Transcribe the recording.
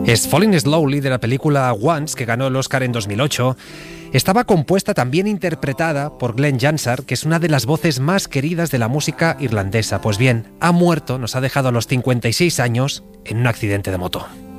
Es Falling Slowly, de la película Once, que ganó el Oscar en 2008. Estaba compuesta, también interpretada por Glenn Hansard, que es una de las voces más queridas de la música irlandesa. Pues bien, ha muerto, nos ha dejado a los 56 años en un accidente de moto.